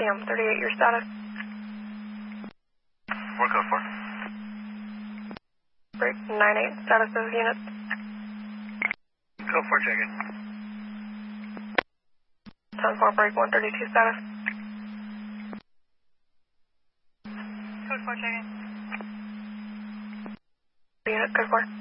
PM 38, your status. 4 code 4. Break 98, status of unit. Code 4 check-in. 10-4, break 132, status. Code 4 check-in. Unit, code 4.